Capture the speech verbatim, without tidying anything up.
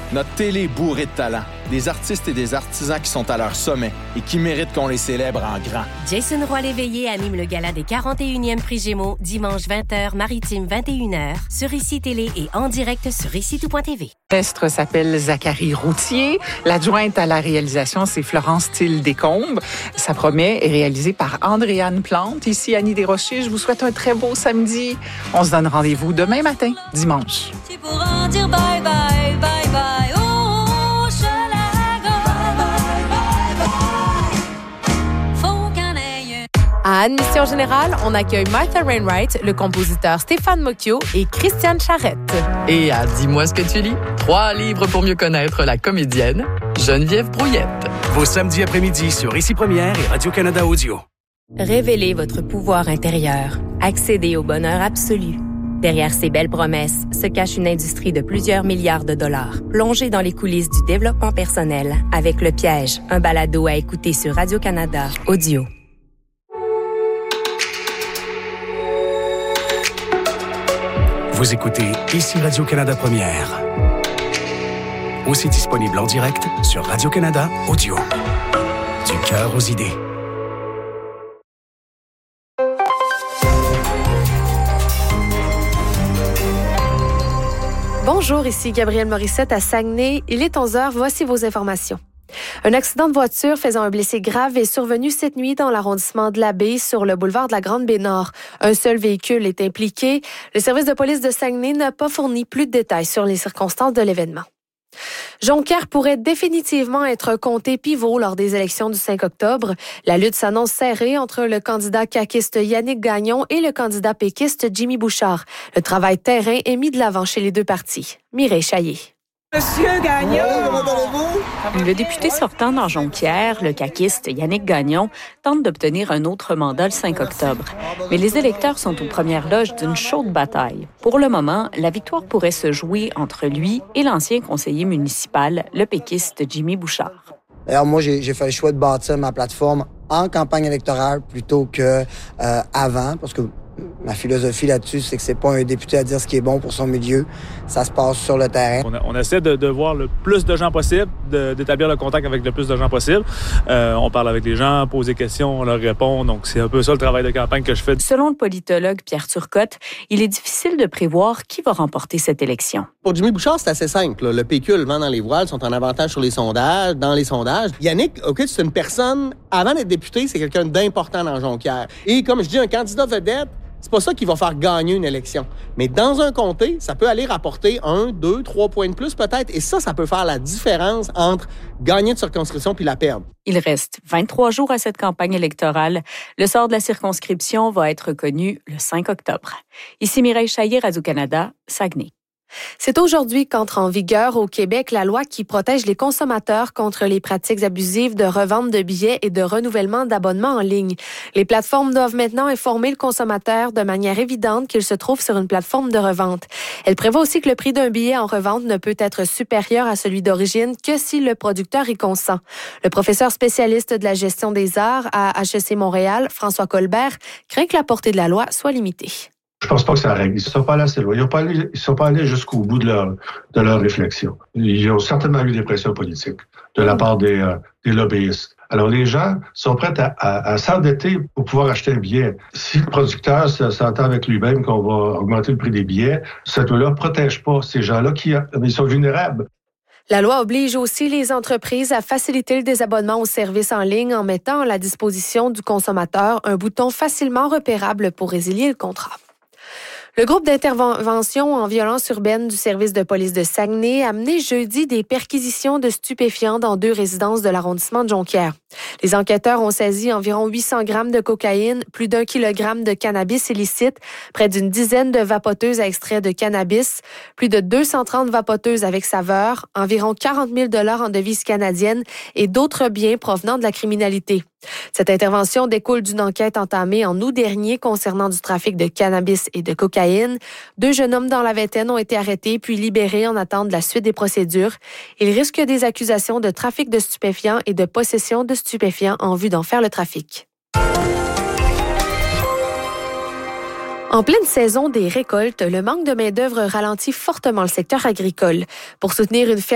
Notre télé est bourrée de talent. Des artistes et des artisans qui sont à leur sommet et qui méritent qu'on les célèbre en grand. Jason Roy-Léveillé anime le gala des quarante et unième Prix Gémeaux, dimanche vingt heures, Maritime vingt et une heures, sur Ici Télé et en direct sur ici tout point t v. L'orchestre s'appelle Zachary Routier. L'adjointe à la réalisation, c'est Florence Thill-Descombes. Ça promet est réalisé par Andréane Plante. Ici, Annie Desrochers. Je vous souhaite un très beau samedi. On se donne rendez-vous demain matin, dimanche. Tu pourras dire bye bye, bye bye, oh, Hochelaga. Bye bye, bye bye. Faut qu'un œil. À Admission Générale, on accueille Martha Wainwright, le compositeur Stéphane Mocchio et Christiane Charette. Et à Dis-moi ce que tu lis, trois livres pour mieux connaître la comédienne Geneviève Brouillette. Vos samedis après-midi sur Ici Première et Radio-Canada Audio. Révélez votre pouvoir intérieur. Accédez au bonheur absolu. Derrière ces belles promesses se cache une industrie de plusieurs milliards de dollars. Plongez dans les coulisses du développement personnel avec Le Piège, un balado à écouter sur Radio-Canada Audio. Vous écoutez Ici Radio-Canada Première. Aussi disponible en direct sur Radio-Canada Audio. Du cœur aux idées. Bonjour, ici Gabrielle Morissette à Saguenay. Il est onze heures, voici vos informations. Un accident de voiture faisant un blessé grave est survenu cette nuit dans l'arrondissement de la Baie sur le boulevard de la Grande-Baie-Nord. Un seul véhicule est impliqué. Le service de police de Saguenay n'a pas fourni plus de détails sur les circonstances de l'événement. Jonquière pourrait définitivement être compté pivot lors des élections du cinq octobre. La lutte s'annonce serrée entre le candidat caquiste Yannick Gagnon et le candidat péquiste Jimmy Bouchard. Le travail terrain est mis de l'avant chez les deux partis. Mireille Chaillé. Monsieur Gagnon! Le député sortant dans Jonquière, le caquiste Yannick Gagnon, tente d'obtenir un autre mandat le cinq octobre. Mais les électeurs sont aux premières loges d'une chaude bataille. Pour le moment, la victoire pourrait se jouer entre lui et l'ancien conseiller municipal, le péquiste Jimmy Bouchard. D'ailleurs, moi, j'ai, j'ai fait le choix de bâtir ma plateforme en campagne électorale plutôt que euh, avant, parce que ma philosophie là-dessus, c'est que c'est pas un député à dire ce qui est bon pour son milieu. Ça se passe sur le terrain. On, a, on essaie de, de voir le plus de gens possible, de, d'établir le contact avec le plus de gens possible. Euh, on parle avec les gens, pose des questions, on leur répond. Donc, c'est un peu ça le travail de campagne que je fais. Selon le politologue Pierre Turcotte, il est difficile de prévoir qui va remporter cette élection. Pour Jimmy Bouchard, c'est assez simple. Là. Le P Q, le vent dans les voiles, sont en avantage sur les sondages, dans les sondages. Yannick, OK, c'est une personne, avant d'être député, c'est quelqu'un d'important dans Jonquière. Et comme je dis, un candidat vedette, c'est pas ça qui va faire gagner une élection. Mais dans un comté, ça peut aller rapporter un, deux, trois points de plus peut-être. Et ça, ça peut faire la différence entre gagner de circonscription puis la perdre. Il reste vingt-trois jours à cette campagne électorale. Le sort de la circonscription va être connu le cinq octobre. Ici Mireille Chaillé, Radio-Canada, Saguenay. C'est aujourd'hui qu'entre en vigueur au Québec la loi qui protège les consommateurs contre les pratiques abusives de revente de billets et de renouvellement d'abonnements en ligne. Les plateformes doivent maintenant informer le consommateur de manière évidente qu'il se trouve sur une plateforme de revente. Elle prévoit aussi que le prix d'un billet en revente ne peut être supérieur à celui d'origine que si le producteur y consent. Le professeur spécialiste de la gestion des arts à H E C Montréal, François Colbert, craint que la portée de la loi soit limitée. Je pense pas que ça règle. Ils ne sont pas allés assez loin. Ils ne sont, sont pas allés jusqu'au bout de leur, de leur réflexion. Ils ont certainement eu des pressions politiques de la part des, euh, des lobbyistes. Alors, les gens sont prêts à, à, à s'endetter pour pouvoir acheter un billet. Si le producteur s'entend avec lui-même qu'on va augmenter le prix des billets, cette loi ne protège pas ces gens-là qui ils sont vulnérables. La loi oblige aussi les entreprises à faciliter le désabonnement aux services en ligne en mettant à la disposition du consommateur un bouton facilement repérable pour résilier le contrat. Le groupe d'intervention en violence urbaine du service de police de Saguenay a mené jeudi des perquisitions de stupéfiants dans deux résidences de l'arrondissement de Jonquière. Les enquêteurs ont saisi environ huit cents grammes de cocaïne, plus d'un kilogramme de cannabis illicite, près d'une dizaine de vapoteuses à extrait de cannabis, plus de deux cent trente vapoteuses avec saveur, environ quarante mille dollars en devises canadiennes et d'autres biens provenant de la criminalité. Cette intervention découle d'une enquête entamée en août dernier concernant du trafic de cannabis et de cocaïne. Deux jeunes hommes dans la vingtaine ont été arrêtés puis libérés en attente de la suite des procédures. Ils risquent des accusations de trafic de stupéfiants et de possession de stupéfiants en vue d'en faire le trafic. En pleine saison des récoltes, le manque de main-d'œuvre ralentit fortement le secteur agricole. Pour soutenir une ferme